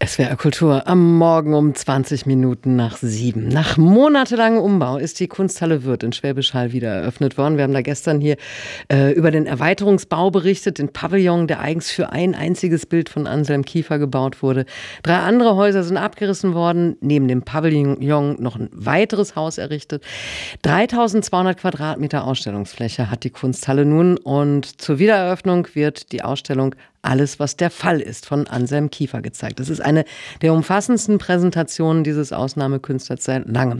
SWR Kultur am Morgen um 20 Minuten nach 7. Nach monatelangem Umbau ist die Kunsthalle Würth in Schwäbisch Hall wieder eröffnet worden. Wir haben da gestern hier über den Erweiterungsbau berichtet, den Pavillon, der eigens für ein einziges Bild von Anselm Kiefer gebaut wurde. 3 andere Häuser sind abgerissen worden, neben dem Pavillon noch ein weiteres Haus errichtet. 3200 Quadratmeter Ausstellungsfläche hat die Kunsthalle nun und zur Wiedereröffnung wird die Ausstellung Alles, was der Fall ist, von Anselm Kiefer gezeigt. Das ist eine der umfassendsten Präsentationen dieses Ausnahmekünstlers seit langem.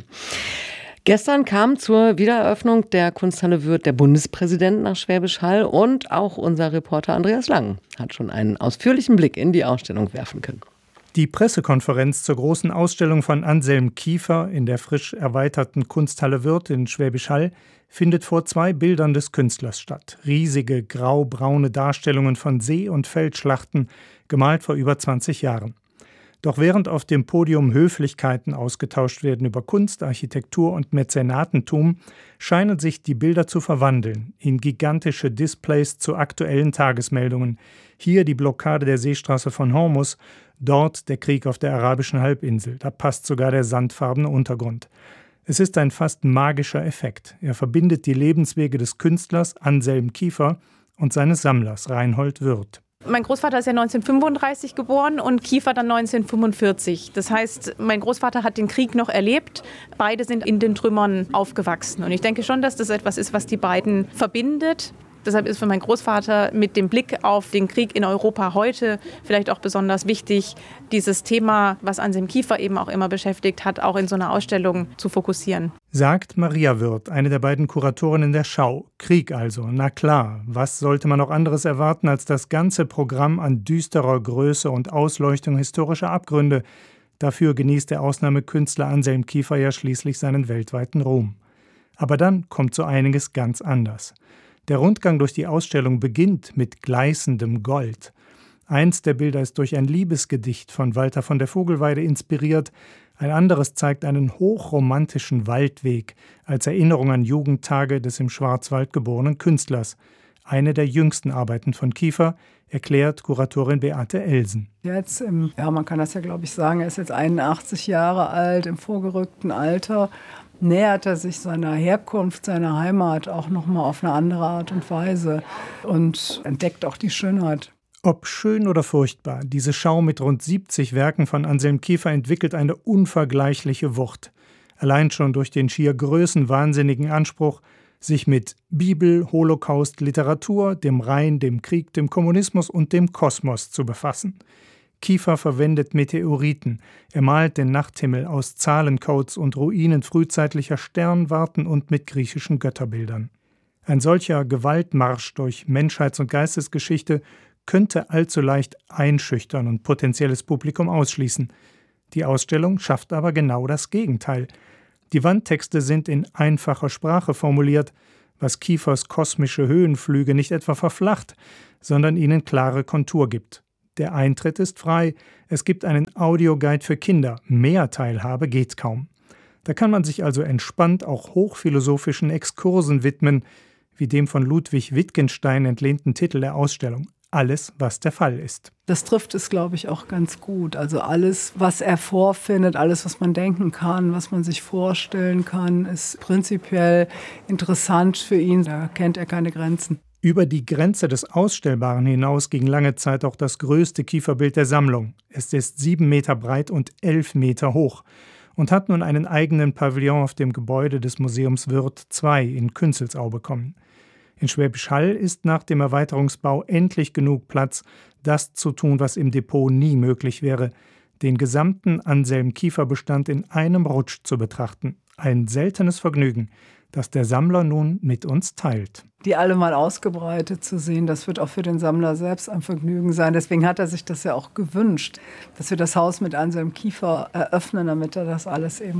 Gestern kam zur Wiedereröffnung der Kunsthalle Würth der Bundespräsident nach Schwäbisch Hall und auch unser Reporter Andreas Lang hat schon einen ausführlichen Blick in die Ausstellung werfen können. Die Pressekonferenz zur großen Ausstellung von Anselm Kiefer in der frisch erweiterten Kunsthalle Würth in Schwäbisch Hall findet vor 2 Bildern des Künstlers statt. Riesige grau-braune Darstellungen von See- und Feldschlachten, gemalt vor über 20 Jahren. Doch während auf dem Podium Höflichkeiten ausgetauscht werden über Kunst, Architektur und Mäzenatentum, scheinen sich die Bilder zu verwandeln in gigantische Displays zu aktuellen Tagesmeldungen. Hier die Blockade der Seestraße von Hormuz, dort der Krieg auf der arabischen Halbinsel. Da passt sogar der sandfarbene Untergrund. Es ist ein fast magischer Effekt. Er verbindet die Lebenswege des Künstlers Anselm Kiefer und seines Sammlers Reinhold Würth. Mein Großvater ist ja 1935 geboren und Kiefer dann 1945. Das heißt, mein Großvater hat den Krieg noch erlebt. Beide sind in den Trümmern aufgewachsen. Und ich denke schon, dass das etwas ist, was die beiden verbindet. Deshalb ist für meinen Großvater mit dem Blick auf den Krieg in Europa heute vielleicht auch besonders wichtig, dieses Thema, was Anselm Kiefer eben auch immer beschäftigt hat, auch in so einer Ausstellung zu fokussieren. Sagt Maria Würth, eine der beiden Kuratorinnen der Schau. Krieg also, na klar. Was sollte man noch anderes erwarten als das ganze Programm an düsterer Größe und Ausleuchtung historischer Abgründe? Dafür genießt der Ausnahmekünstler Anselm Kiefer ja schließlich seinen weltweiten Ruhm. Aber dann kommt so einiges ganz anders. Der Rundgang durch die Ausstellung beginnt mit gleißendem Gold. Eins der Bilder ist durch ein Liebesgedicht von Walter von der Vogelweide inspiriert, ein anderes zeigt einen hochromantischen Waldweg als Erinnerung an Jugendtage des im Schwarzwald geborenen Künstlers. Eine der jüngsten Arbeiten von Kiefer, erklärt Kuratorin Beate Elsen. Jetzt, man kann das ja glaube ich sagen, er ist jetzt 81 Jahre alt, im vorgerückten Alter. Nähert er sich seiner Herkunft, seiner Heimat auch nochmal auf eine andere Art und Weise und entdeckt auch die Schönheit. Ob schön oder furchtbar, diese Schau mit rund 70 Werken von Anselm Kiefer entwickelt eine unvergleichliche Wucht. Allein schon durch den schier größenwahnsinnigen Anspruch, sich mit Bibel, Holocaust, Literatur, dem Rhein, dem Krieg, dem Kommunismus und dem Kosmos zu befassen. Kiefer verwendet Meteoriten, er malt den Nachthimmel aus Zahlencodes und Ruinen frühzeitlicher Sternwarten und mit griechischen Götterbildern. Ein solcher Gewaltmarsch durch Menschheits- und Geistesgeschichte könnte allzu leicht einschüchtern und potenzielles Publikum ausschließen. Die Ausstellung schafft aber genau das Gegenteil. Die Wandtexte sind in einfacher Sprache formuliert, was Kiefers kosmische Höhenflüge nicht etwa verflacht, sondern ihnen klare Kontur gibt. Der Eintritt ist frei, es gibt einen Audioguide für Kinder, mehr Teilhabe geht kaum. Da kann man sich also entspannt auch hochphilosophischen Exkursen widmen, wie dem von Ludwig Wittgenstein entlehnten Titel der Ausstellung, Alles, was der Fall ist. Das trifft es, glaube ich, auch ganz gut. Also alles, was er vorfindet, alles, was man denken kann, was man sich vorstellen kann, ist prinzipiell interessant für ihn. Da kennt er keine Grenzen. Über die Grenze des Ausstellbaren hinaus ging lange Zeit auch das größte Kieferbild der Sammlung. Es ist 7 Meter breit und 11 Meter hoch und hat nun einen eigenen Pavillon auf dem Gebäude des Museums Würth II in Künzelsau bekommen. In Schwäbisch Hall ist nach dem Erweiterungsbau endlich genug Platz, das zu tun, was im Depot nie möglich wäre, den gesamten Anselm Kiefer-Bestand in einem Rutsch zu betrachten. Ein seltenes Vergnügen, das der Sammler nun mit uns teilt. Die alle mal ausgebreitet zu sehen, das wird auch für den Sammler selbst ein Vergnügen sein. Deswegen hat er sich das ja auch gewünscht, dass wir das Haus mit Anselm Kiefer eröffnen, damit er das alles eben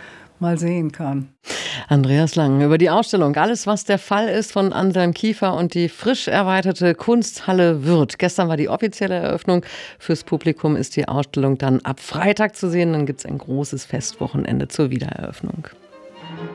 mal sehen kann. Andreas Lang über die Ausstellung Alles, was der Fall ist von Anselm Kiefer und die frisch erweiterte Kunsthalle Würth. Gestern war die offizielle Eröffnung. Fürs Publikum ist die Ausstellung dann ab Freitag zu sehen. Dann gibt es ein großes Festwochenende zur Wiedereröffnung.